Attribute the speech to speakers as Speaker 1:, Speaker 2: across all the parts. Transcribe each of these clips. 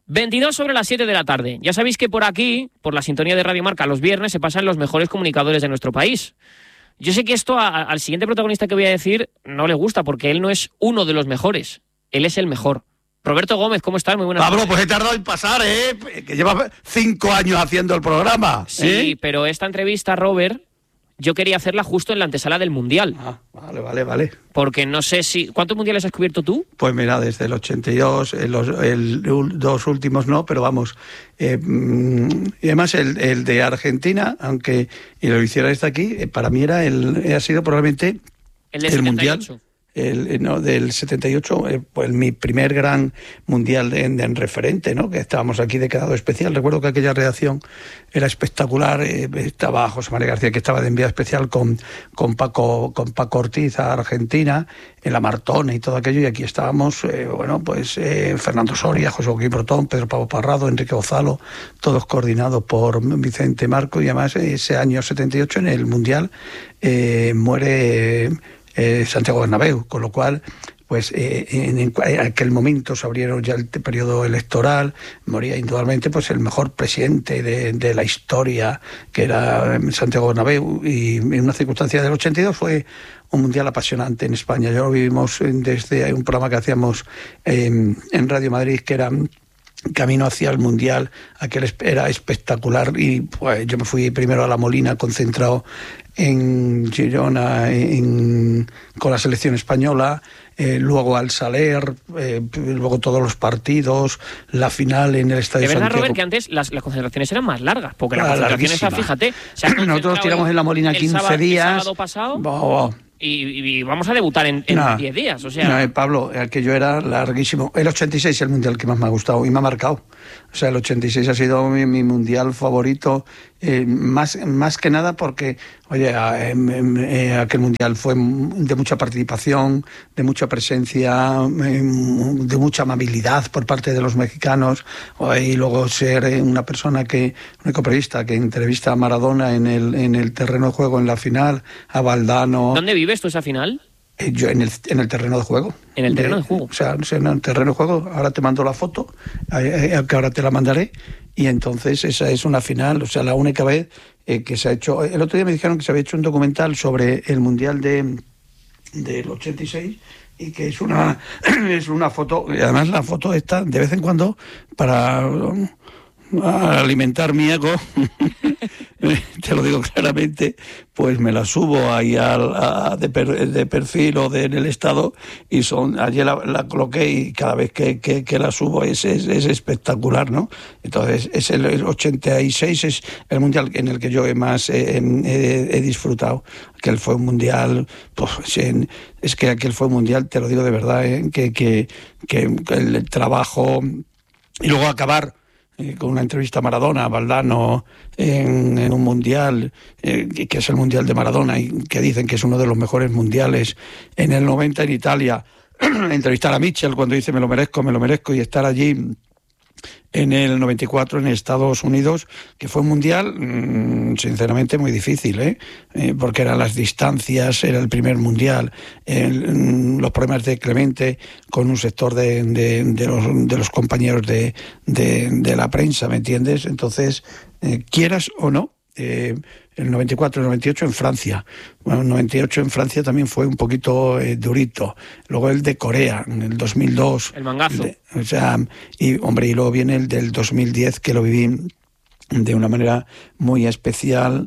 Speaker 1: 22 sobre las 7 de la tarde. Ya sabéis que por aquí, por la sintonía de Radio Marca, los viernes se pasan los mejores comunicadores de nuestro país. Yo sé que esto al siguiente protagonista que voy a decir no le gusta, porque él no es uno de los mejores, él es el mejor. Roberto Gómez, ¿cómo estás? Muy buenas
Speaker 2: Pablo,
Speaker 1: tardes.
Speaker 2: pues he tardado en pasar, que lleva 5 años haciendo el programa.
Speaker 1: Sí, pero esta entrevista, Robert, yo quería hacerla justo en la antesala del Mundial.
Speaker 2: Ah, vale.
Speaker 1: Porque no sé si... ¿Cuántos mundiales has cubierto tú?
Speaker 2: Pues mira, desde el 82, dos últimos no, pero vamos. Y además el de Argentina, aunque y lo hiciera desde aquí, para mí ha sido probablemente
Speaker 1: El de 78.
Speaker 2: Mundial. Del 78, pues mi primer gran mundial en referente, ¿no? Que estábamos aquí de quedado especial. Recuerdo que aquella reacción era espectacular. Estaba José María García, que estaba de enviado especial con Paco Ortiz a Argentina, en la Martona y todo aquello. Y aquí estábamos, Fernando Soria, José Joaquín Brotón, Pedro Pablo Parrado, Enrique Gonzalo, todos coordinados por Vicente Marco. Y además ese año 78 en el mundial muere Santiago Bernabéu, con lo cual pues en aquel momento se abrieron ya el periodo electoral, moría indudablemente pues el mejor presidente de la historia, que era Santiago Bernabéu, y en una circunstancia del 82 fue un mundial apasionante en España. Ya lo vivimos desde un programa que hacíamos en Radio Madrid, que era Camino hacia el Mundial. Aquel era espectacular, y pues yo me fui primero a La Molina, concentrado en Girona con la selección española, luego al Saler, luego todos los partidos, la final en el Estadio
Speaker 1: de verdad,
Speaker 2: Santiago.
Speaker 1: Robert, que antes las concentraciones eran más largas, porque la concentración esa, fíjate,
Speaker 2: nosotros tiramos en La Molina 15 días.
Speaker 1: El sábado pasado. Y vamos a debutar en 10 días, o sea...
Speaker 2: No, Pablo, aquello era larguísimo. El 86 es el mundial que más me ha gustado y me ha marcado. O sea, el 86 ha sido mi mundial favorito, más que nada porque, oye, aquel mundial fue de mucha participación, de mucha presencia, de mucha amabilidad por parte de los mexicanos, y luego ser una persona un periodista que entrevista a Maradona en el terreno de juego en la final, a Valdano.
Speaker 1: ¿Dónde vives tú esa final?
Speaker 2: Yo en el terreno de juego.
Speaker 1: ¿En el terreno de juego?
Speaker 2: O sea, en el terreno de juego. Ahora te mando la foto, que ahora te la mandaré. Y entonces esa es una final, o sea, la única vez que se ha hecho... El otro día me dijeron que se había hecho un documental sobre el Mundial del 86, y que es una foto, y además la foto está de vez en cuando para alimentar mi ego, te lo digo claramente, pues me la subo ahí de perfil o en el estado, y ayer la coloqué, y cada vez que la subo es espectacular, ¿no? Entonces es el 86 es el mundial en el que yo más he disfrutado. Aquel fue un mundial, pues es que aquel fue un mundial, te lo digo de verdad, que el trabajo, y luego acabar con una entrevista a Maradona, a Valdano, en un mundial, que es el mundial de Maradona, y que dicen que es uno de los mejores mundiales. En el 90 en Italia, entrevistar a Mitchell cuando dice me lo merezco, y estar allí en el 94 en Estados Unidos, que fue un mundial sinceramente muy difícil, porque eran las distancias, era el primer mundial, los problemas de Clemente con un sector de los compañeros de la prensa, ¿me entiendes? Entonces, quieras o no, el 94, el 98 en Francia. Bueno, el 98 en Francia también fue un poquito durito. Luego el de Corea, en el 2002.
Speaker 1: El mangazo.
Speaker 2: Y luego viene el del 2010, que lo viví de una manera muy especial,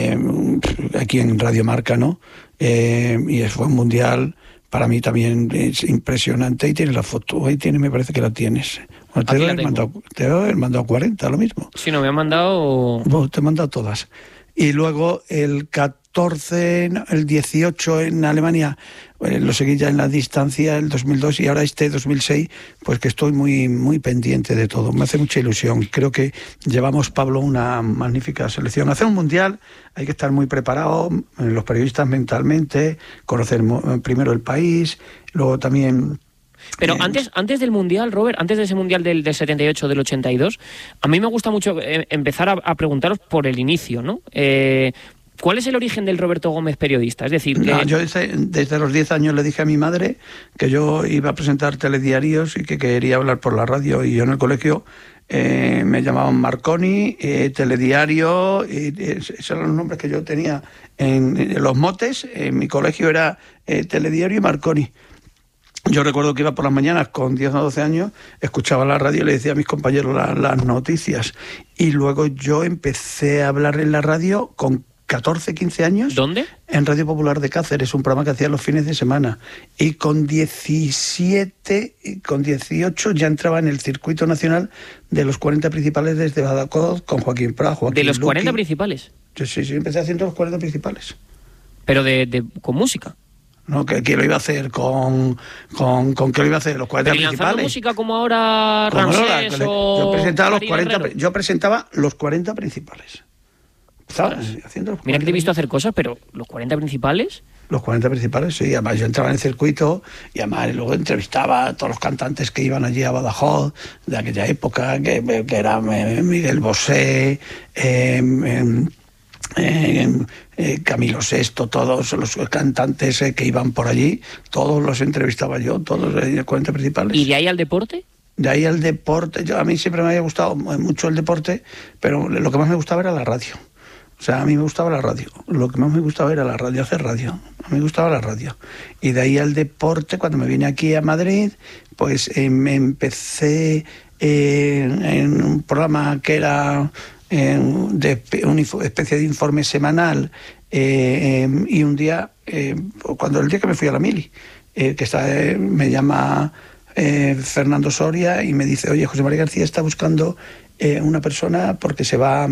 Speaker 2: aquí en Radio Marca, ¿no? Y fue un mundial, para mí también es impresionante. Ahí tienes la foto, me parece que la tienes. Bueno, te debo haber mandado 40, lo mismo.
Speaker 1: Sí, no, me han mandado...
Speaker 2: Bueno, te he mandado todas. Y luego el 14, el 18 en Alemania, lo seguí ya en la distancia, el 2002, y ahora este 2006, pues que estoy muy, muy pendiente de todo. Me hace mucha ilusión. Creo que llevamos, Pablo, una magnífica selección. Hacer un mundial hay que estar muy preparado, los periodistas mentalmente, conocer primero el país, luego también...
Speaker 1: Pero antes del Mundial, Robert, antes de ese Mundial del 78, del 82, a mí me gusta mucho empezar a preguntaros por el inicio, ¿no? ¿Cuál es el origen del Roberto Gómez periodista? Es decir, que...
Speaker 2: No, yo desde los 10 años le dije a mi madre que yo iba a presentar telediarios y que quería hablar por la radio, y yo en el colegio me llamaban Marconi, telediario, esos eran los nombres que yo tenía en los motes. En mi colegio era telediario y Marconi. Yo recuerdo que iba por las mañanas con 10 o 12 años, escuchaba la radio y le decía a mis compañeros las noticias. Y luego yo empecé a hablar en la radio con 14, 15 años.
Speaker 1: ¿Dónde?
Speaker 2: En Radio Popular de Cáceres, un programa que hacía los fines de semana. Y con 17, con 18 ya entraba en el circuito nacional de los 40 principales desde Badajoz con Joaquín Prat, Joaquín
Speaker 1: ¿De los
Speaker 2: Luqui.
Speaker 1: 40 principales?
Speaker 2: Sí, empecé haciendo los 40 principales.
Speaker 1: Pero con música.
Speaker 2: No, que lo iba a hacer con que lo iba a hacer los 40
Speaker 1: ¿Pero
Speaker 2: principales.
Speaker 1: música como ahora Ramsés o
Speaker 2: yo presentaba los
Speaker 1: María
Speaker 2: 40,
Speaker 1: Herrero?
Speaker 2: yo presentaba los 40 principales. Estaba haciendo los 40.
Speaker 1: Mira que te he visto hacer cosas, pero los 40 principales...
Speaker 2: Los 40 principales, sí. Además yo entraba en el circuito y además luego entrevistaba a todos los cantantes que iban allí a Badajoz de aquella época, que era Miguel Bosé, Camilo Sesto, todos los cantantes que iban por allí, todos los entrevistaba yo, todos los 40 principales.
Speaker 1: ¿Y de ahí al deporte?
Speaker 2: De ahí al deporte, a mí siempre me había gustado mucho el deporte, pero lo que más me gustaba era la radio. O sea, a mí me gustaba la radio. Lo que más me gustaba era la radio, hacer radio. A mí me gustaba la radio. Y de ahí al deporte, cuando me vine aquí a Madrid, pues me empecé en un programa que era de una especie de informe semanal, y un día, el día que me fui a la mili, me llama Fernando Soria y me dice: oye, José María García está buscando una persona porque se va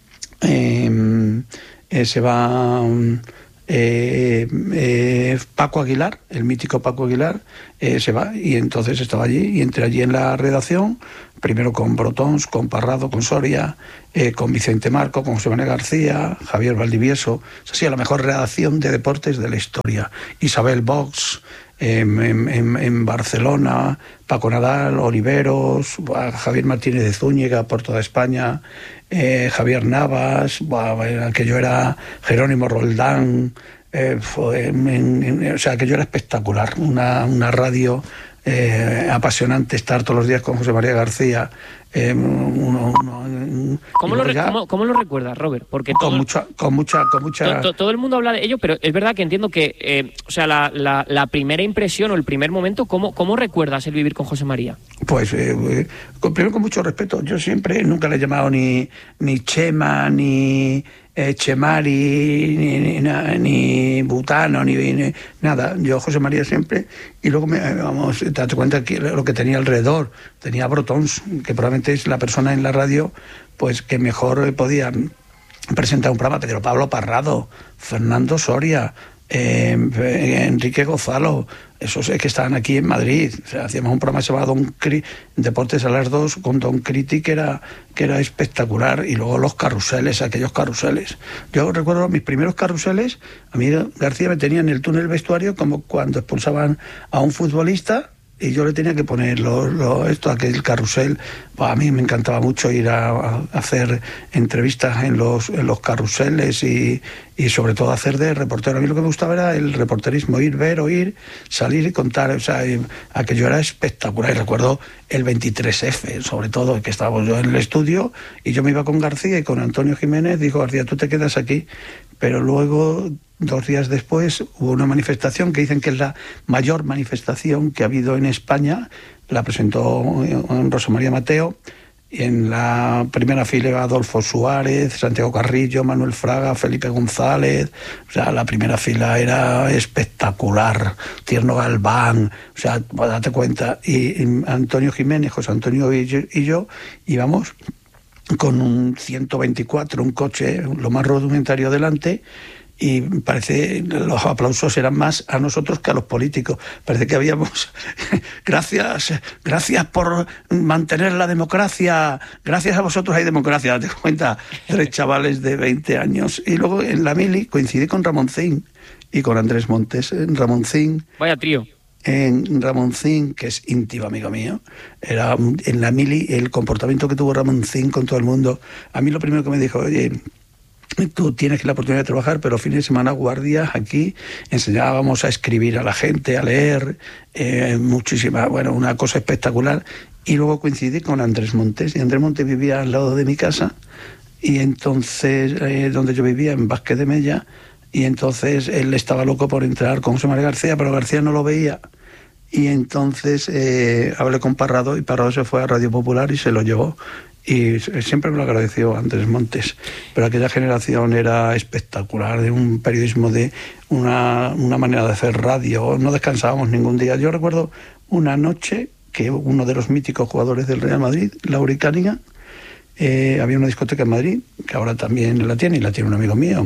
Speaker 2: Paco Aguilar, el mítico Paco Aguilar, se va, y entonces estaba allí y entré allí en la redacción, primero con Brotons, con Parrado, con Soria, con Vicente Marco, con José María García, Javier Valdivieso. Esa ha sido la mejor redacción de deportes de la historia. Isabel Box en Barcelona, Paco Nadal, Oliveros, Javier Martínez de Zúñiga por toda España, Javier Navas, aquello era Jerónimo Roldán, o sea, aquello era espectacular, una radio apasionante, estar todos los días con José María García.
Speaker 1: ¿Cómo lo recuerdas, Robert? Porque
Speaker 2: con mucha
Speaker 1: todo el mundo habla de ello, pero es verdad que entiendo que o sea, la primera impresión o el primer momento, ¿cómo recuerdas el vivir con José María?
Speaker 2: Pues primero, con mucho respeto. Yo nunca le he llamado ni Chema, ni Chemari, ni Butano, ni nada. Yo José María siempre. Y luego te das cuenta que lo que tenía alrededor. Tenía Brotons, que probablemente es la persona en la radio pues que mejor podía presentar un programa. Pedro Pablo Parrado, Fernando Soria, Enrique Gonzalo, esos que estaban aquí en Madrid. O sea, hacíamos un programa llamado Deportes a las 2 con Don Criti, que era espectacular. Y luego los carruseles, aquellos carruseles. Yo recuerdo mis primeros carruseles. A mí García me tenía en el túnel vestuario como cuando expulsaban a un futbolista, y yo le tenía que poner aquel carrusel. A mí me encantaba mucho ir a hacer entrevistas en los carruseles y sobre todo hacer de reportero. A mí lo que me gustaba era el reporterismo, ir, ver, oír, salir y contar. O sea, aquello era espectacular. Y recuerdo el 23F, sobre todo, que estábamos yo en el estudio y yo me iba con García y con Antonio Jiménez. Dijo García: tú te quedas aquí. Pero luego, 2 días después, hubo una manifestación que dicen que es la mayor manifestación que ha habido en España. La presentó Rosa María Mateo, y en la primera fila iba Adolfo Suárez, Santiago Carrillo, Manuel Fraga, Felipe González. O sea, la primera fila era espectacular. Tierno Galván, o sea, date cuenta. Y Antonio Jiménez, José Antonio y yo íbamos con un 124, un coche lo más rudimentario delante, y parece los aplausos eran más a nosotros que a los políticos. Parece que habíamos gracias por mantener la democracia, gracias a vosotros hay democracia. Te cuenta, 3 chavales de 20 años. Y luego en la mili coincidí con Ramoncín y con Andrés Montes. En Ramoncín,
Speaker 1: vaya trío.
Speaker 2: En Ramoncín, que es íntimo amigo mío, era en la mili, el comportamiento que tuvo Ramoncín con todo el mundo. A mí lo primero que me dijo: oye, tú tienes la oportunidad de trabajar, pero fines de semana guardias aquí, enseñábamos a escribir a la gente, a leer, una cosa espectacular. Y luego coincidí con Andrés Montes, y Andrés Montes vivía al lado de mi casa, y entonces, donde yo vivía, en Vázquez de Mella, y entonces él estaba loco por entrar con José María García, pero García no lo veía, y entonces hablé con Parrado, y Parrado se fue a Radio Popular y se lo llevó. Y siempre me lo agradeció Andrés Montes, pero aquella generación era espectacular, de un periodismo, de una manera de hacer radio, no descansábamos ningún día. Yo recuerdo una noche que uno de los míticos jugadores del Real Madrid, Lauri Caniga, había una discoteca en Madrid, que ahora también la tiene, y la tiene un amigo mío,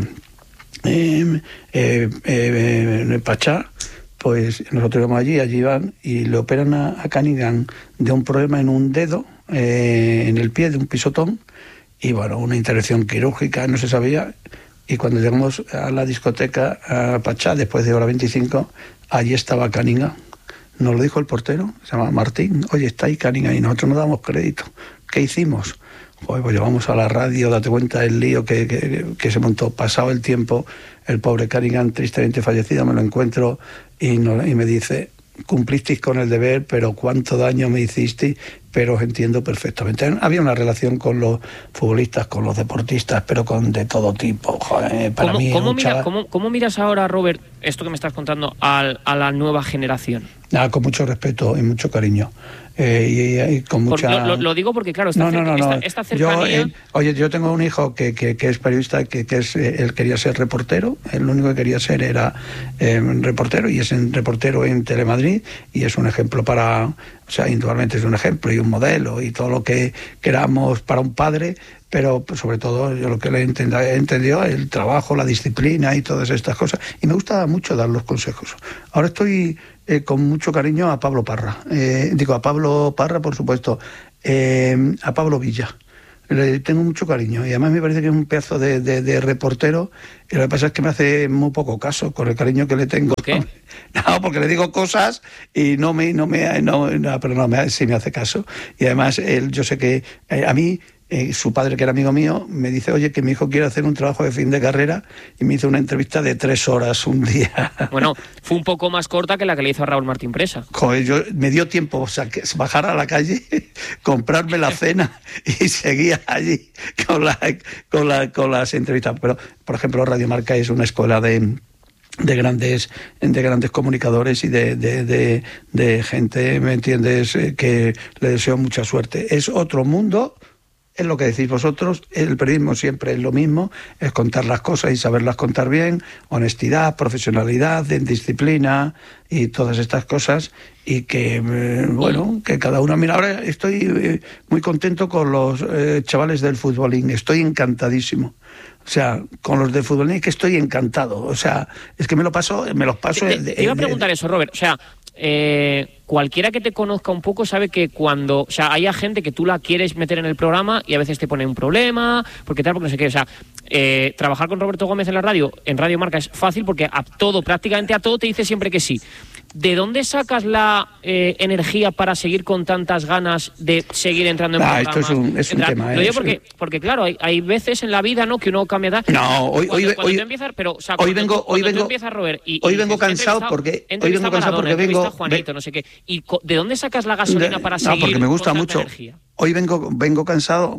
Speaker 2: Pachá. Pues nosotros íbamos allí van y le operan a Canigan de un problema en un dedo, en el pie, de un pisotón, y bueno, una intervención quirúrgica, no se sabía, y cuando llegamos a la discoteca a Pachá, después de hora 25, allí estaba Canigan. Nos lo dijo el portero, se llama Martín, oye, está ahí Canigan, y nosotros no damos crédito. ¿Qué hicimos? Pues llevamos a la radio, date cuenta del lío que se montó. Pasado el tiempo, el pobre Canigan, tristemente fallecido, me lo encuentro y me dice, cumplisteis con el deber, pero cuánto daño me hicisteis, pero os entiendo perfectamente. Había una relación con los futbolistas, con los deportistas, pero con de todo tipo. Joder, para mí,
Speaker 1: ¿Cómo miras ahora, Robert, esto que me estás contando, a la nueva generación?
Speaker 2: Con mucho respeto y mucho cariño. Y con mucha...
Speaker 1: Lo digo porque, claro, esta cercanía...
Speaker 2: Yo tengo un hijo que es periodista, él quería ser reportero, él lo único que quería ser era reportero, y es reportero en Telemadrid, y es un ejemplo indudablemente es un ejemplo y un modelo, y todo lo que queramos para un padre, pero sobre todo yo lo que le entendió el trabajo, la disciplina y todas estas cosas, y me gusta mucho dar los consejos. Ahora estoy con mucho cariño a Pablo Parra, a Pablo Parra, por supuesto, a Pablo Villa. Le tengo mucho cariño, y además me parece que es un pedazo de reportero, y lo que pasa es que me hace muy poco caso con el cariño que le tengo.
Speaker 1: ¿Por qué?
Speaker 2: No, porque le digo cosas y sí me hace caso. Y además yo sé que a mí, su padre, que era amigo mío, me dice, oye, que mi hijo quiere hacer un trabajo de fin de carrera, y me hizo una entrevista de 3 horas un día.
Speaker 1: Bueno, fue un poco más corta que la que le hizo a Raúl Martín Presa.
Speaker 2: Joder, me dio tiempo, bajar a la calle, comprarme la cena y seguía allí con las entrevistas. Pero, por ejemplo, Radio Marca es una escuela de grandes comunicadores y de gente, ¿me entiendes?, que le deseo mucha suerte. Es otro mundo. Es lo que decís vosotros, el periodismo siempre es lo mismo, es contar las cosas y saberlas contar bien, honestidad, profesionalidad, disciplina y todas estas cosas, y que, que cada uno... Mira, ahora estoy muy contento con los chavales del futbolín, estoy encantadísimo. O sea, con los del futbolín es que estoy encantado, o sea, es que me los paso...
Speaker 1: Te iba a preguntar eso, Robert, o sea... cualquiera que te conozca un poco sabe que cuando, o sea, hay gente que tú la quieres meter en el programa y a veces te pone un problema, porque no sé qué, o sea, trabajar con Roberto Gómez en la radio, en Radio Marca, es fácil porque prácticamente a todo te dice siempre que sí. ¿De dónde sacas la energía para seguir con tantas ganas de seguir entrando en programas?
Speaker 2: Esto es un tema.
Speaker 1: Lo digo porque claro, hay veces en la vida, ¿no?, que uno cambia de...
Speaker 2: No, hoy
Speaker 1: empiezas, pero, o sea,
Speaker 2: hoy vengo
Speaker 1: Robert,
Speaker 2: hoy vengo cansado porque
Speaker 1: vengo Juanito, no sé qué. ¿Y de dónde sacas la gasolina para seguir?
Speaker 2: No, porque me gusta mucho.
Speaker 1: Energía?
Speaker 2: Hoy vengo cansado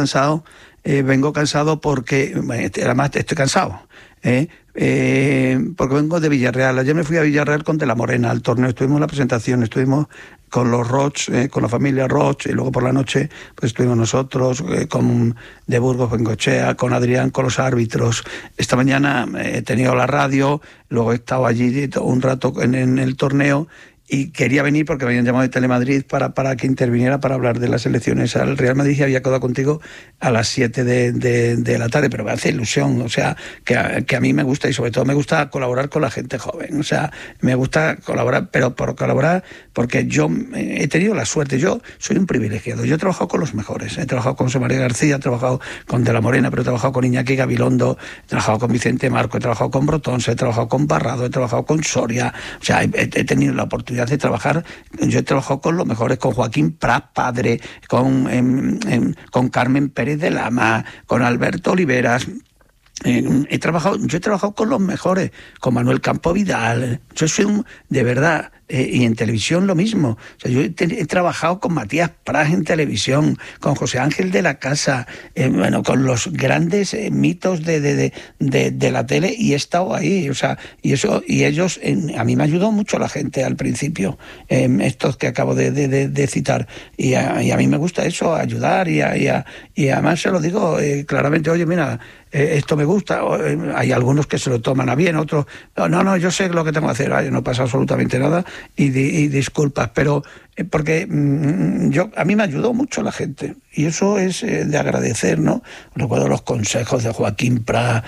Speaker 2: porque además estoy cansado. Porque vengo de Villarreal. Ayer me fui a Villarreal con De la Morena al torneo, estuvimos en la presentación, estuvimos con los Roch, con la familia Roch, y luego por la noche pues estuvimos nosotros con de Burgos, Bengochea, con Adrián, con los árbitros. Esta mañana he tenido la radio, luego he estado allí un rato en el torneo, y quería venir porque me habían llamado de Telemadrid para que interviniera para hablar de las elecciones al Real Madrid, y había quedado contigo a las 7 de la tarde, pero me hace ilusión, o sea, que a mí me gusta, y sobre todo me gusta colaborar con la gente joven, o sea, me gusta colaborar, pero por colaborar, porque yo he tenido la suerte, yo soy un privilegiado, yo he trabajado con los mejores, he trabajado con José María García, he trabajado con De la Morena, pero he trabajado con Iñaki Gabilondo, he trabajado con Vicente Marco, he trabajado con Brotons, he trabajado con Parrado, he trabajado con Soria, o sea, he tenido la oportunidad de trabajar. Yo he trabajado con los mejores, con Joaquín Prat padre, con Carmen Pérez de Lama, con Alberto Oliveras, yo he trabajado con los mejores, con Manuel Campo Vidal. Yo soy de verdad, y en televisión lo mismo. O sea, yo he trabajado con Matías Prats en televisión, con José Ángel de la Casa, bueno, con los grandes mitos de la tele, y he estado ahí. O sea, y ellos, a mí me ayudó mucho la gente al principio, estos que acabo de citar, y a mí me gusta eso, ayudar, y además se lo digo claramente: oye, mira, esto me gusta. Hay algunos que se lo toman a bien, otros no, yo sé lo que tengo que hacer. No pasa absolutamente nada, y disculpas, pero porque a mí me ayudó mucho la gente, y eso es de agradecer, ¿no? Recuerdo los consejos de Joaquín Prat,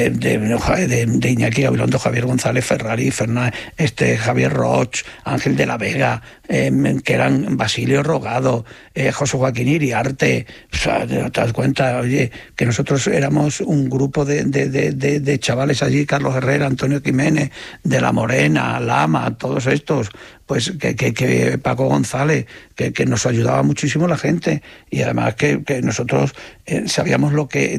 Speaker 2: de Iñaki Gabilondo, Javier González Ferrari, Javier Roch, Ángel de la Vega, que eran Basilio Rogado, José Joaquín Iriarte. O sea, te das cuenta, oye, que nosotros éramos un grupo de chavales allí: Carlos Herrera, Antonio Jiménez, de la Morena, Lama, todos estos, pues que Paco González, que nos ayudaba muchísimo la gente, y además que nosotros sabíamos lo que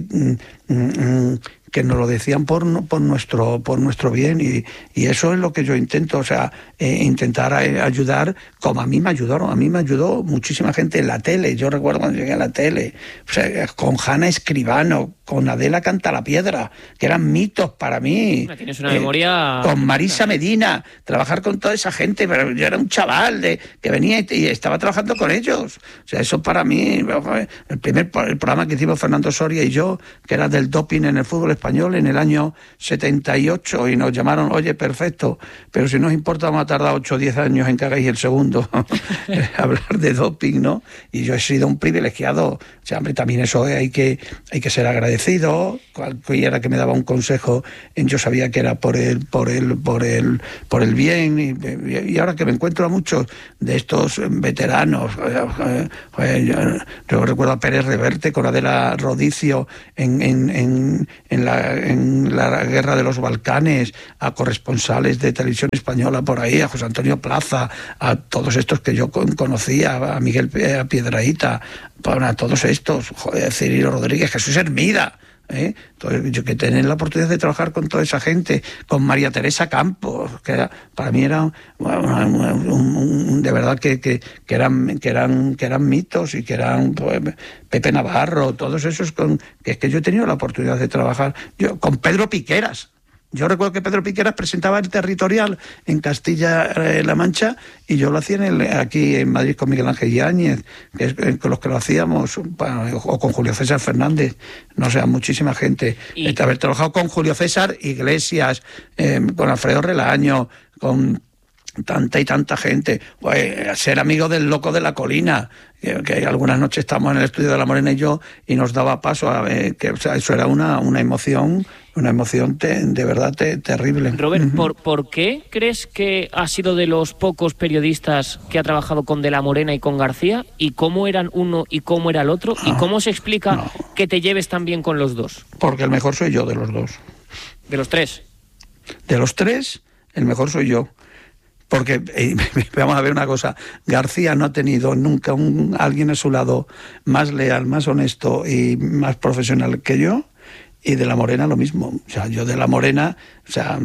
Speaker 2: nos lo decían por nuestro bien, y eso es lo que yo intento. O sea, intentar ayudar como a mí me ayudaron. A mí me ayudó muchísima gente en la tele. Yo recuerdo cuando llegué a la tele, o sea, con Hanna Escribano, con Adela Cantalapiedra, que eran mitos para mí.
Speaker 1: Tienes una memoria...
Speaker 2: Con Marisa Medina, trabajar con toda esa gente. Pero yo era un chaval que venía y estaba trabajando con ellos. O sea, eso para mí... El programa que hicimos Fernando Soria y yo, que era del doping en el fútbol español en el año 78, y nos llamaron: oye, perfecto, pero si no os importa, vamos a tardar 8 o 10 años en que hagáis el segundo. Hablar de doping, ¿no? Y yo he sido un privilegiado. O sea, hombre, también eso hay que ser agradecido. Cualquiera que me daba un consejo, yo sabía que era por el bien, y ahora que me encuentro a muchos de estos veteranos, yo recuerdo a Pérez Reverte con Adela Rodicio en la guerra de los Balcanes, a corresponsales de Televisión Española por ahí, a José Antonio Plaza, a todos estos que yo conocía, a Miguel Piedrahita, a todos estos, Cirilo Rodríguez, Jesús Hermida. Entonces, yo que tener la oportunidad de trabajar con toda esa gente, con María Teresa Campos, que para mí era de verdad que eran mitos, y que eran, pues, Pepe Navarro, todos esos que es que yo he tenido la oportunidad de trabajar. Yo con Pedro Piqueras. Yo recuerdo que Pedro Piqueras presentaba el Territorial en Castilla-La Mancha, y yo lo hacía aquí en Madrid con Miguel Ángel Yáñez, con los que lo hacíamos, o con Julio César Fernández, no sé, muchísima gente. Haber trabajado con Julio César Iglesias, con Alfredo Relaño, con tanta y tanta gente, pues, ser amigo del Loco de la Colina, que algunas noches estábamos en el estudio de La Morena y yo, y nos daba paso a ver, o sea, eso era una emoción de verdad terrible.
Speaker 1: Robert, ¿por qué crees que ha sido de los pocos periodistas que ha trabajado con De la Morena y con García? ¿Y cómo eran uno y cómo era el otro? ¿Y cómo se explica que te lleves tan bien con los dos?
Speaker 2: Porque el mejor soy yo de los dos.
Speaker 1: ¿De los tres?
Speaker 2: De los tres, el mejor soy yo. Porque, vamos a ver una cosa, García no ha tenido nunca alguien a su lado más leal, más honesto y más profesional que yo, y De la Morena lo mismo. O sea, yo De la Morena, o sea,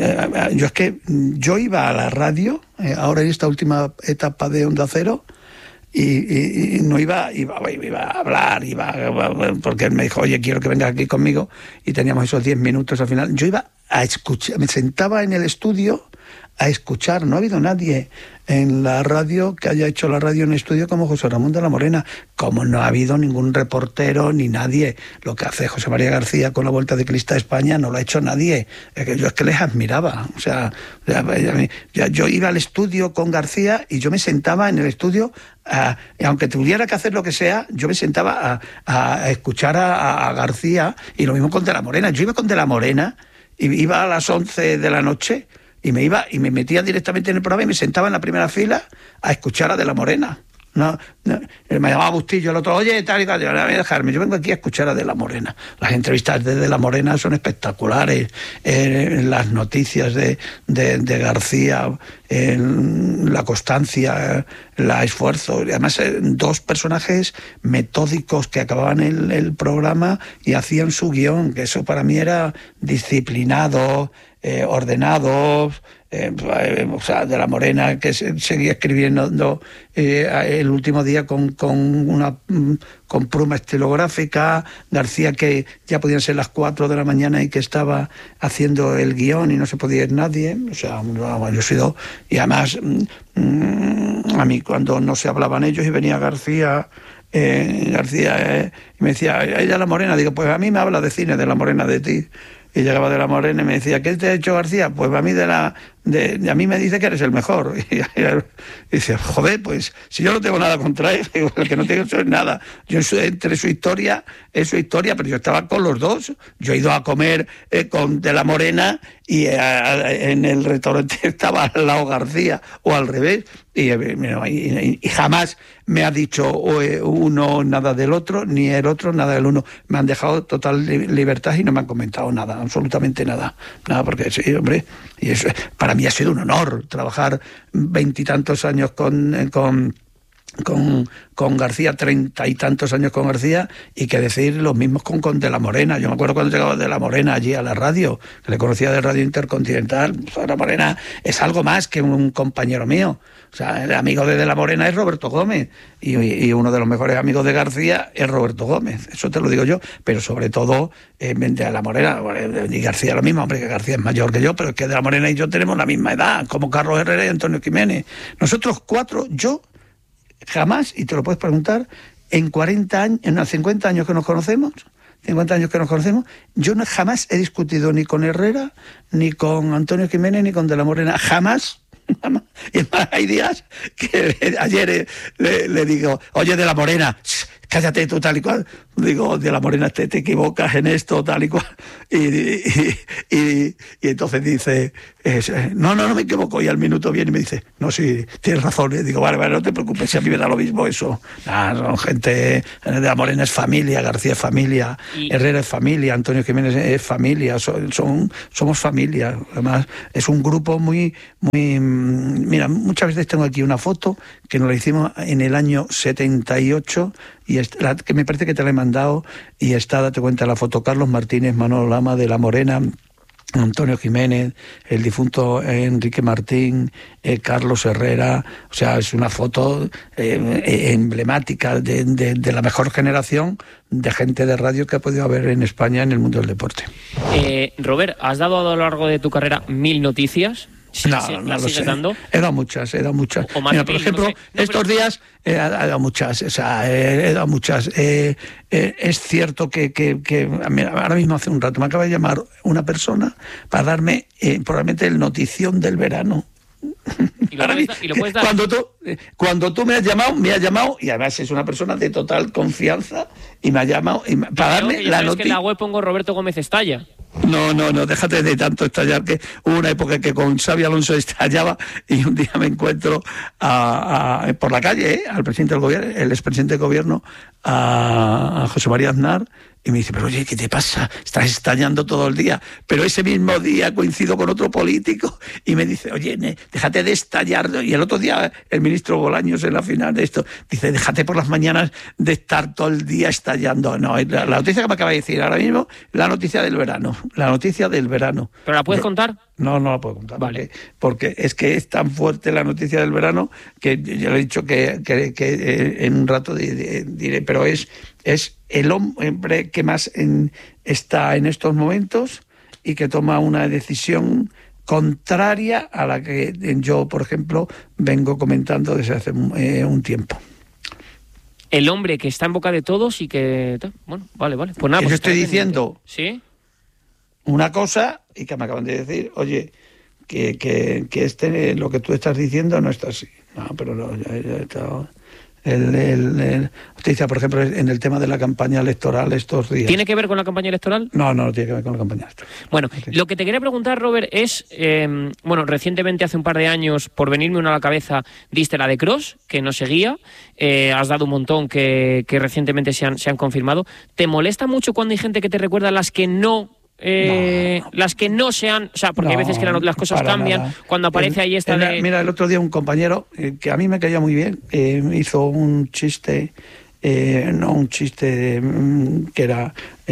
Speaker 2: yo iba a la radio, ahora en esta última etapa de Onda Cero, y no iba a hablar, porque él me dijo: oye, quiero que vengas aquí conmigo, y teníamos esos 10 minutos al final. Yo iba a escuchar, me sentaba en el estudio a escuchar. No ha habido nadie en la radio que haya hecho la radio en estudio como José Ramón de la Morena, como no ha habido ningún reportero ni nadie. Lo que hace José María García con la Vuelta Ciclista a España no lo ha hecho nadie. Yo es que les admiraba. O sea, yo iba al estudio con García, y yo me sentaba en el estudio, aunque tuviera que hacer lo que sea, yo me sentaba a escuchar a García, y lo mismo con De la Morena. Yo iba con De la Morena, y iba a las 11 de la noche, y me metía directamente en el programa y me sentaba en la primera fila a escuchar a De la Morena. me llamaba Bustillo el otro, oye, tal y cual, yo, voy a dejarme, yo vengo aquí a escuchar a De la Morena. Las entrevistas de La Morena son espectaculares, las noticias de García, la constancia, el esfuerzo, y además dos personajes metódicos que acababan el programa y hacían su guión, que eso para mí era disciplinado, ordenado. O sea, De la Morena, que seguía escribiendo el último día con pluma estilográfica, García, que ya podían ser las 4 de la mañana y que estaba haciendo el guión y no se podía ir nadie. O sea, yo he sido... Y además, a mí cuando no se hablaban ellos y venía García... y me decía, ella La Morena, digo, pues a mí me habla de cine, De la Morena, de ti. Y llegaba De la Morena y me decía, ¿qué te ha hecho García? Pues a mí a mí me dice que eres el mejor. Y dice, joder, pues si yo no tengo nada contra él, el que no tengo eso es nada. Yo entre su historia, es su historia, pero yo estaba con los dos. Yo he ido a comer con De la Morena y en el restaurante estaba al lado García, o al revés. Y jamás me ha dicho uno nada del otro, ni el otro nada del uno. Me han dejado total libertad y no me han comentado nada, absolutamente nada. Nada, porque sí, hombre, y eso para mí ha sido un honor trabajar 20 y tantos años con García, 30 y tantos años con García, y que decir los mismos con De la Morena. Yo me acuerdo cuando llegaba De la Morena allí a la radio, que le conocía de Radio Intercontinental. De la Morena es algo más que un compañero mío. O sea, el amigo de La Morena es Roberto Gómez, y uno de los mejores amigos de García es Roberto Gómez, eso te lo digo yo, pero sobre todo de La Morena, y García lo mismo, hombre, que García es mayor que yo, pero es que De la Morena y yo tenemos la misma edad, como Carlos Herrera y Antonio Jiménez. Nosotros cuatro, yo jamás, y te lo puedes preguntar, en 40 años, en 50 años que nos conocemos, yo jamás he discutido ni con Herrera, ni con Antonio Jiménez, ni con De la Morena, jamás. Y además hay días que ayer le digo, oye, De la Morena, cállate tú, tal y cual. Digo, De la Morena, te equivocas en esto, tal y cual. Y entonces dice, no me equivoco. Y al minuto viene y me dice, no, sí, tienes razón. Y digo, vale, no te preocupes, si a mí me da lo mismo eso. Son gente, De la Morena es familia, García es familia, Herrera es familia, Antonio Jiménez es familia, somos familia. Además, es un grupo muy... Mira, muchas veces tengo aquí una foto que nos la hicimos en el año 78, y que me parece que te la he mandado, y está, date cuenta, la foto: Carlos Martínez, Manolo Lama, De la Morena, Antonio Jiménez, el difunto Enrique Martín, Carlos Herrera. O sea, es una foto emblemática de la mejor generación de gente de radio que ha podido haber en España en el mundo del deporte.
Speaker 1: Robert, ¿has dado a lo largo de tu carrera 1000 noticias?
Speaker 2: No lo sé. He dado muchas.
Speaker 1: O más.
Speaker 2: Mira, por ejemplo, estos días he dado muchas. O sea, he dado muchas. Es cierto que mira, ahora mismo hace un rato me acaba de llamar una persona para darme probablemente el notición del verano.
Speaker 1: ¿Y lo puedes dar?
Speaker 2: Cuando tú me has llamado, y además es una persona de total confianza, y me ha llamado para darme la noticia.
Speaker 1: Es que en la web pongo Roberto Gómez Estalla.
Speaker 2: No, déjate de tanto estallar, que hubo una época que con Xabi Alonso estallaba, y un día me encuentro por la calle al presidente del gobierno, el expresidente del gobierno, a José María Aznar, y me dice, pero oye, ¿qué te pasa? Estás estallando todo el día. Pero ese mismo día coincido con otro político y me dice, oye, déjate de estallar. Y el otro día el ministro Bolaños, en la final de esto, dice, déjate por las mañanas de estar todo el día estallando. No, la noticia que me acaba de decir ahora mismo, la noticia del verano.
Speaker 1: ¿Pero la puedes contar?
Speaker 2: No la puedo contar.
Speaker 1: Vale.
Speaker 2: Porque es que es tan fuerte la noticia del verano que yo le he dicho que en un rato diré, pero es el hombre que más está en estos momentos y que toma una decisión contraria a la que yo, por ejemplo, vengo comentando desde hace un tiempo.
Speaker 1: El hombre que está en boca de todos y que... Bueno, vale. Pues nada,
Speaker 2: yo estoy diciendo...
Speaker 1: ¿Sí?
Speaker 2: Una cosa, y que me acaban de decir, oye, que lo que tú estás diciendo no está así. No, pero no, ya está... Justicia, por ejemplo, en el tema de la campaña electoral estos días.
Speaker 1: ¿Tiene que ver con la campaña electoral?
Speaker 2: No tiene que ver con la campaña electoral.
Speaker 1: Bueno, lo que te quería preguntar, Robert, es, recientemente, hace un par de años, por venirme uno a la cabeza, diste la de Kroos, que no seguía, has dado un montón que recientemente se han confirmado. ¿Te molesta mucho cuando hay gente que te recuerda las que no sean, o sea, porque hay veces que las cosas cambian, nada. Cuando aparece ahí esta
Speaker 2: Mira, el otro día un compañero que a mí me caía muy bien, hizo un chiste, que era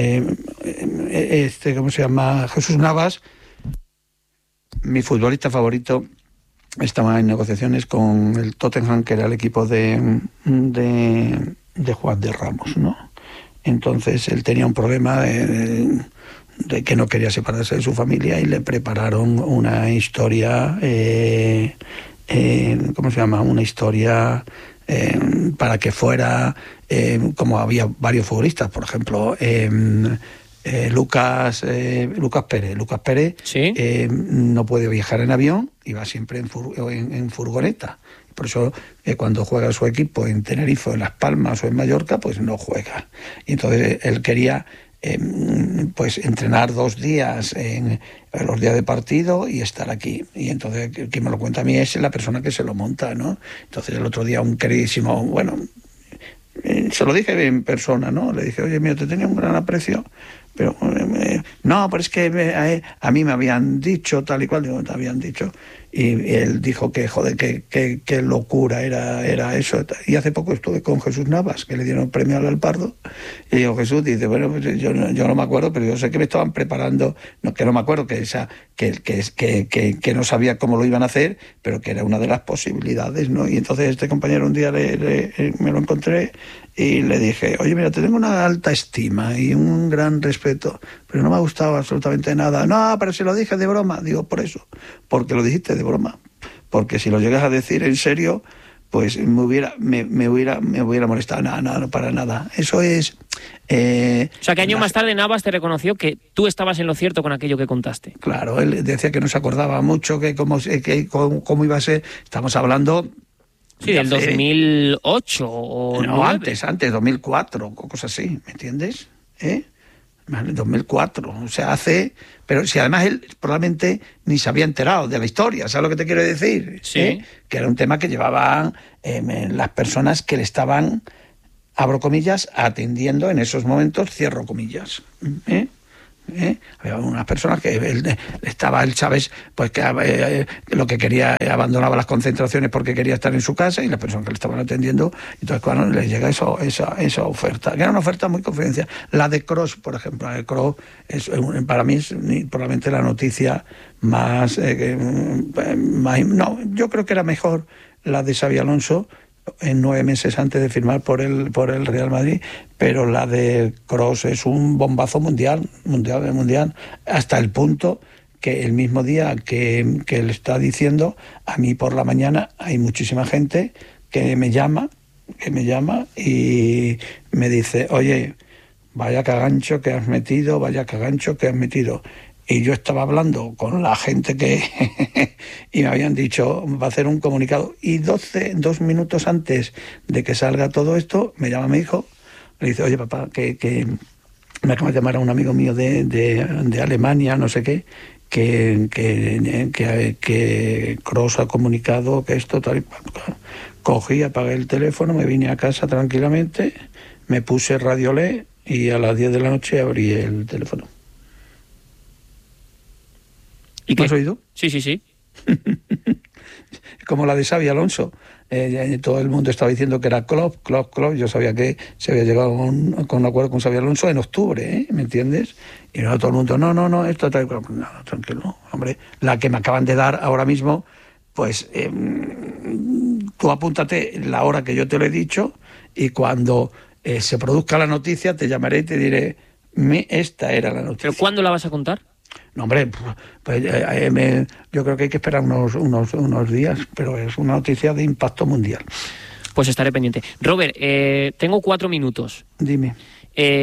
Speaker 2: ¿cómo se llama? Jesús Navas, mi futbolista favorito, estaba en negociaciones con el Tottenham, que era el equipo de Juan de Ramos, ¿no? Entonces él tenía un problema de que no quería separarse de su familia y le prepararon una historia, ¿cómo se llama? Una historia para que fuera, como había varios futbolistas, por ejemplo, Lucas Pérez. Lucas Pérez, ¿sí? No puede viajar en avión y va siempre en furgoneta. Por eso cuando juega su equipo en Tenerife, en Las Palmas o en Mallorca, pues no juega. Y entonces él quería pues entrenar 2 días en los días de partido y estar aquí. Y entonces quien me lo cuenta a mí es la persona que se lo monta, ¿no? Entonces el otro día un queridísimo, se lo dije en persona, ¿no? Le dije, oye, mira, te tenía un gran aprecio, pero no, pero es que a mí me habían dicho tal y cual, digo, te habían dicho, y él dijo que, joder, que locura era eso. Y hace poco estuve con Jesús Navas, que le dieron el premio al Pardo, y digo, Jesús, dice, bueno, pues yo no me acuerdo, pero yo sé que me estaban preparando, que no me acuerdo, que no sabía cómo lo iban a hacer, pero que era una de las posibilidades, ¿no? Y entonces este compañero un día me lo encontré y le dije, oye, mira, te tengo una alta estima y un gran respeto, pero no me ha gustado absolutamente nada. No, pero si lo dije de broma. Digo, por eso, porque lo dijiste de broma, porque si lo llegas a decir en serio, pues me hubiera molestado. No, para nada. Eso es...
Speaker 1: o sea, que años más tarde Navas te reconoció que tú estabas en lo cierto con aquello que contaste.
Speaker 2: Claro, él decía que no se acordaba mucho, que cómo iba a ser. Estamos hablando...
Speaker 1: Sí, del 2008 o
Speaker 2: no, 9. antes, 2004, cosas así, ¿me entiendes? 2004, o sea, hace... Pero si además él probablemente ni se había enterado de la historia, ¿sabes lo que te quiero decir?
Speaker 1: Sí.
Speaker 2: Que era un tema que llevaban las personas que le estaban, abro comillas, atendiendo en esos momentos, cierro comillas. Había unas personas que él, ¿sabes? Pues que lo que quería, abandonaba las concentraciones porque quería estar en su casa, y las personas que le estaban atendiendo, entonces cuando les llega esa oferta, que era una oferta muy confidencial. La de Kroos, por ejemplo, la de Kroos para mí es probablemente la noticia más, yo creo que era mejor la de Xabi Alonso, en 9 meses antes de firmar por el Real Madrid, pero la de Kroos es un bombazo mundial, hasta el punto que el mismo día que él está diciendo, a mí por la mañana hay muchísima gente que me llama y me dice, oye, vaya cagancho que has metido. Y yo estaba hablando con la gente y me habían dicho, va a hacer un comunicado. Y 2 minutos antes de que salga todo esto, me llama mi hijo, le dice, oye, papá, que me acaba de llamar a un amigo mío de Alemania, no sé qué, que Kroos ha comunicado que esto tal y cual. Cogí, apagué el teléfono, me vine a casa tranquilamente, me puse Radiolé y a las 10 de la noche abrí el teléfono.
Speaker 1: ¿Y
Speaker 2: qué has oído?
Speaker 1: Sí.
Speaker 2: Como la de Xabi Alonso. Todo el mundo estaba diciendo que era Klopp. Yo sabía que se había llegado con un acuerdo con Xabi Alonso en octubre, ¿me entiendes? Y no, todo el mundo, no, esto tal. No, tranquilo, hombre. La que me acaban de dar ahora mismo, pues tú apúntate la hora que yo te lo he dicho, y cuando se produzca la noticia te llamaré y te diré, esta era la noticia.
Speaker 1: ¿Pero cuándo la vas a contar?
Speaker 2: No, hombre, pues, yo creo que hay que esperar unos días, pero es una noticia de impacto mundial.
Speaker 1: Pues estaré pendiente. Robert, tengo 4 minutos.
Speaker 2: Dime.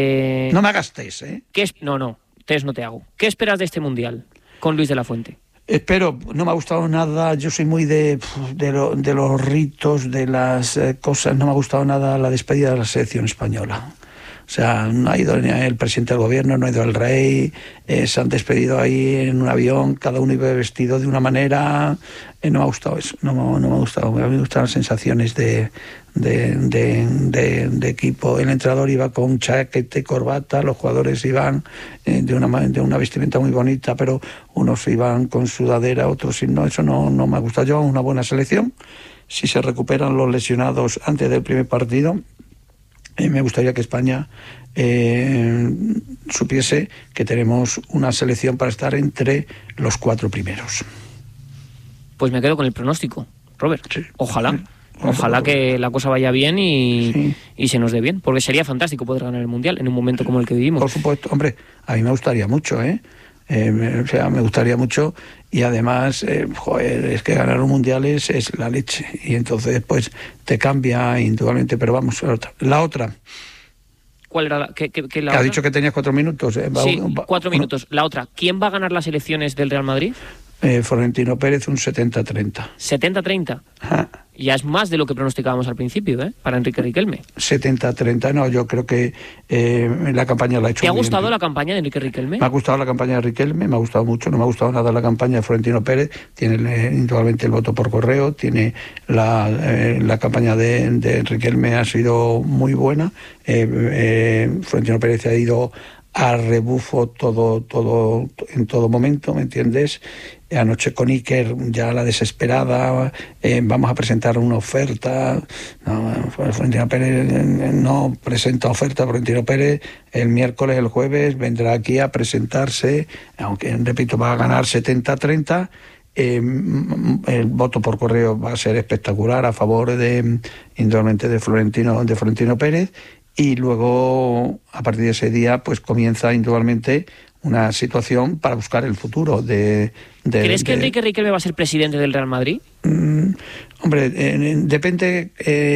Speaker 2: No me hagas test, ¿eh?
Speaker 1: No, test no te hago. ¿Qué esperas de este Mundial con Luis de la Fuente?
Speaker 2: Espero, no me ha gustado nada, yo soy muy de los ritos, de las cosas, no me ha gustado nada la despedida de la selección española. O sea, no ha ido ni el presidente del gobierno, no ha ido el rey, se han despedido ahí en un avión, cada uno iba vestido de una manera. No me ha gustado eso, no me ha gustado. A mí me gustan las sensaciones de equipo. El entrenador iba con chaqueta y corbata, los jugadores iban de una vestimenta muy bonita, pero unos iban con sudadera, otros sin. No, eso no me ha gustado. Llevamos una buena selección. Si se recuperan los lesionados antes del primer partido, me gustaría que España supiese que tenemos una selección para estar entre los 4 primeros.
Speaker 1: Pues me quedo con el pronóstico, Robert. Sí. Ojalá. Sí. Ojalá que la cosa vaya bien y se nos dé bien, porque sería fantástico poder ganar el Mundial en un momento como el que vivimos.
Speaker 2: Por supuesto, hombre, a mí me gustaría mucho, me gustaría mucho, y además, es que ganar un Mundial es la leche, y entonces pues te cambia indudablemente, pero vamos, la otra.
Speaker 1: ¿Cuál era la
Speaker 2: otra? Ha dicho que tenías 4 minutos.
Speaker 1: Sí, 4 minutos. La otra, ¿quién va a ganar las elecciones del Real Madrid?
Speaker 2: Florentino Pérez, un 70-30.
Speaker 1: 70-30. Ajá. Ya es más de lo que pronosticábamos al principio, para Enrique Riquelme.
Speaker 2: 70-30, no, yo creo que la campaña la ha hecho.
Speaker 1: ¿Te ha gustado la campaña de Enrique Riquelme?
Speaker 2: Me ha gustado la campaña de Riquelme, me ha gustado mucho. No me ha gustado nada la campaña de Florentino Pérez. Tiene indudablemente el voto por correo, tiene la campaña de Riquelme ha sido muy buena. Florentino Pérez ha ido a rebufo todo en todo momento, ¿me entiendes? Anoche con Iker, ya la desesperada, vamos a presentar una oferta. No, Florentino Pérez no presenta oferta. Florentino Pérez el miércoles, el jueves, vendrá aquí a presentarse, aunque, repito, va a ganar 70-30. El voto por correo va a ser espectacular a favor indudablemente de Florentino Pérez. Y luego, a partir de ese día, pues comienza indudablemente una situación para buscar el futuro
Speaker 1: ¿Crees que Enrique Riquelme va a ser presidente del Real Madrid?
Speaker 2: Hombre, depende.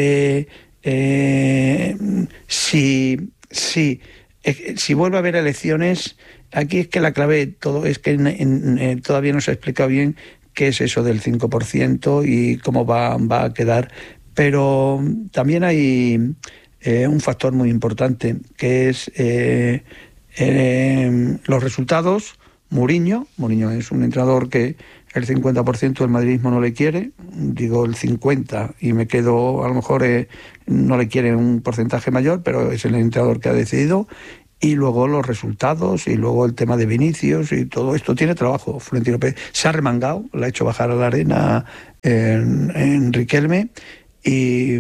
Speaker 2: Si vuelve a haber elecciones, aquí es que la clave de todo es que todavía no se ha explicado bien qué es eso del 5% y cómo va a quedar. Pero también hay un factor muy importante, que es los resultados. Mourinho es un entrenador que el 50% del madridismo no le quiere, digo el 50%, y me quedo, a lo mejor no le quiere un porcentaje mayor, pero es el entrenador que ha decidido. Y luego los resultados, y luego el tema de Vinicius, y todo esto tiene trabajo. Florentino Pérez se ha remangado, le ha hecho bajar a la arena en Riquelme, y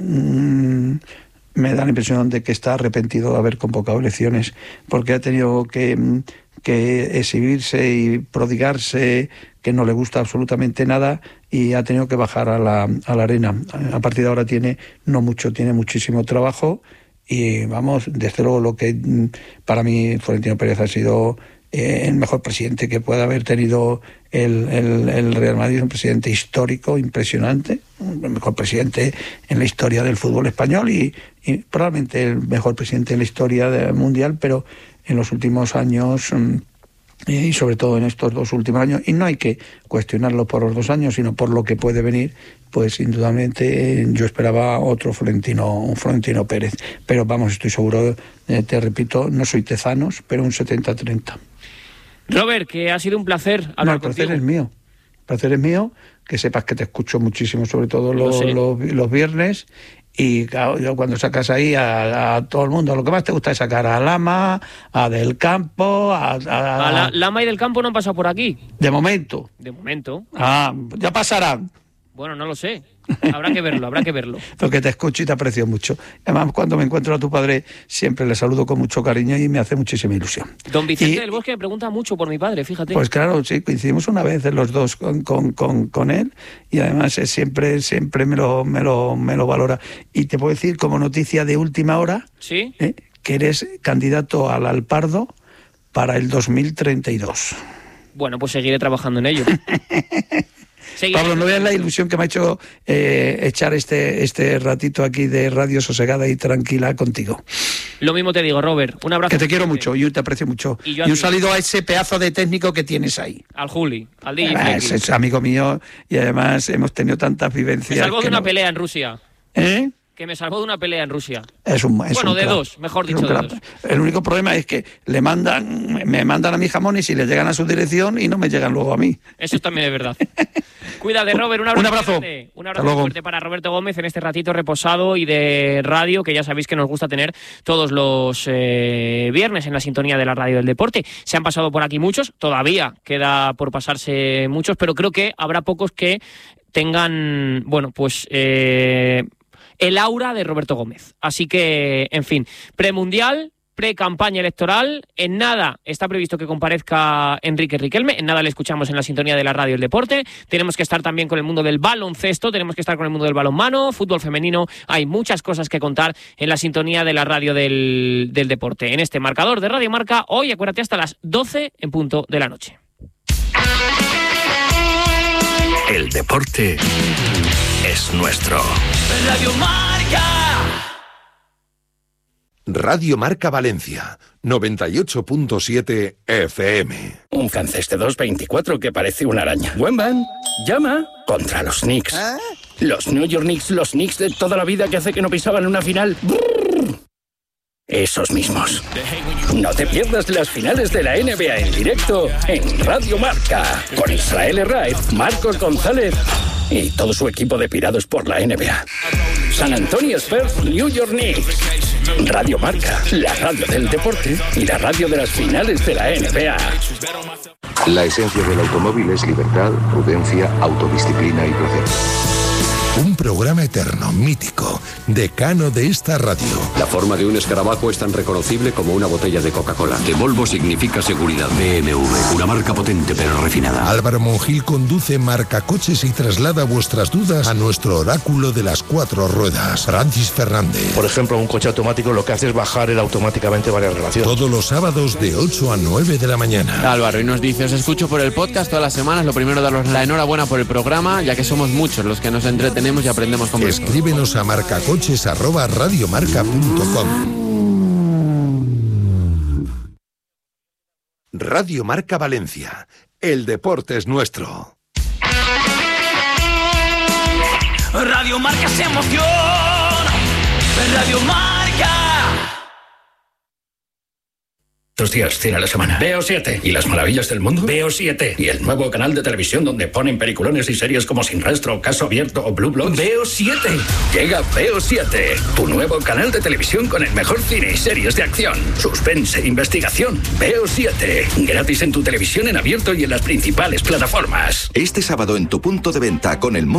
Speaker 2: me da la impresión de que está arrepentido de haber convocado elecciones, porque ha tenido que exhibirse y prodigarse, que no le gusta absolutamente nada, y ha tenido que bajar a la arena. A partir de ahora tiene muchísimo trabajo, y vamos, desde luego lo que para mí Florentino Pérez ha sido el mejor presidente que pueda haber tenido el Real Madrid, un presidente histórico, impresionante, el mejor presidente en la historia del fútbol español y probablemente el mejor presidente en la historia mundial, pero en los últimos años, y sobre todo en estos 2 últimos años, y no hay que cuestionarlo por los 2 años, sino por lo que puede venir, pues indudablemente yo esperaba otro Florentino Pérez. Pero vamos, estoy seguro, te repito, no soy tezanos, pero un 70-30.
Speaker 1: Robert, que ha sido un placer hablar contigo.
Speaker 2: El placer es mío, que sepas que te escucho muchísimo, sobre todo los viernes. Y claro, yo cuando sacas ahí a todo el mundo, lo que más te gusta es sacar a Lama, a Del Campo, a
Speaker 1: Lama y Del Campo no han pasado por aquí.
Speaker 2: De momento. Ya pasarán.
Speaker 1: Bueno, no lo sé. Habrá que verlo.
Speaker 2: Porque te escucho y te aprecio mucho. Además, cuando me encuentro a tu padre, siempre le saludo con mucho cariño y me hace muchísima ilusión.
Speaker 1: Don Vicente del Bosque me pregunta mucho por mi padre, fíjate.
Speaker 2: Pues claro, sí, coincidimos una vez los dos con él, y además siempre me lo valora. Y te puedo decir, como noticia de última hora,
Speaker 1: ¿sí?
Speaker 2: Que eres candidato al Alpardo para el 2032.
Speaker 1: Bueno, pues seguiré trabajando en ello.
Speaker 2: Pablo, no veas la ilusión que me ha hecho echar este ratito aquí de radio sosegada y tranquila contigo.
Speaker 1: Lo mismo te digo, Robert. Un abrazo.
Speaker 2: Que te quiero mucho y te aprecio mucho.
Speaker 1: Y
Speaker 2: un saludo a ese pedazo de técnico que tienes ahí.
Speaker 1: Al Juli, al DJ.
Speaker 2: Es amigo mío y además hemos tenido tantas vivencias.
Speaker 1: Me salvó de una pelea en Rusia.
Speaker 2: ¿Eh?
Speaker 1: Que me salvó de una pelea en Rusia.
Speaker 2: Bueno,
Speaker 1: de dos, mejor dicho, de dos.
Speaker 2: El único problema es que me mandan a mis jamones y les llegan a su dirección y no me llegan luego a mí.
Speaker 1: Eso también es verdad. Cuídate, Robert. Un abrazo. Un abrazo fuerte para Roberto Gómez en este ratito reposado y de radio que ya sabéis que nos gusta tener todos los viernes en la sintonía de la radio del deporte. Se han pasado por aquí muchos, todavía queda por pasarse muchos, pero creo que habrá pocos que tengan, bueno, pues el aura de Roberto Gómez. Así que, en fin, premundial, pre-campaña electoral, en nada está previsto que comparezca Enrique Riquelme, en nada le escuchamos en la sintonía de la radio del deporte. Tenemos que estar también con el mundo del baloncesto, tenemos que estar con el mundo del balonmano, fútbol femenino. Hay muchas cosas que contar en la sintonía de la radio del deporte. En este marcador de Radio Marca, hoy acuérdate hasta las 12 en punto de la noche.
Speaker 3: El deporte es nuestro.
Speaker 4: Radio Marca.
Speaker 5: Radio Marca Valencia, 98.7 FM.
Speaker 3: Un francés de 2.24 que parece una araña. Wemban, llama contra los Knicks. Los New York Knicks, los Knicks de toda la vida que hace que no pisaban una final. ¡Brrr! Esos mismos. No te pierdas las finales de la NBA en directo en Radio Marca. Con Israel Herraiz, Marcos González y todo su equipo de pirados por la NBA. San Antonio Spurs, New York Knicks. Radio Marca, la radio del deporte y la radio de las finales de la NBA.
Speaker 6: La esencia del automóvil es libertad, prudencia, autodisciplina y placer.
Speaker 5: Un programa eterno, mítico, decano de esta radio.
Speaker 7: La forma de un escarabajo es tan reconocible como una botella de Coca-Cola. De Volvo significa seguridad. BMW, una marca potente pero refinada.
Speaker 5: Álvaro Monjil conduce Marca Coches y traslada vuestras dudas a nuestro oráculo de las 4 ruedas, Francis Fernández.
Speaker 8: Por ejemplo, un coche automático lo que hace es bajar él automáticamente varias relaciones.
Speaker 5: Todos los sábados de 8 a 9 de la mañana.
Speaker 9: Álvaro, y nos dice, os escucho por el podcast todas las semanas. Lo primero, daros la enhorabuena por el programa, ya que somos muchos los que nos entretenemos y aprendemos con vosotros.
Speaker 5: Escríbenos a marcacoches@radiomarca.com. Radio Marca Valencia. El deporte es nuestro.
Speaker 4: Radio Marca se emociona. Radio Marca.
Speaker 3: 2 días, 100 a la semana. Veo 7. ¿Y las maravillas del mundo? Veo 7. ¿Y el nuevo canal de televisión donde ponen peliculones y series como Sin Rastro, Caso Abierto o Blue Bloods? Veo 7. Llega Veo 7. Tu nuevo canal de televisión con el mejor cine y series de acción, suspense, investigación. Veo 7. Gratis en tu televisión en abierto y en las principales plataformas.
Speaker 6: Este sábado en tu punto de venta con el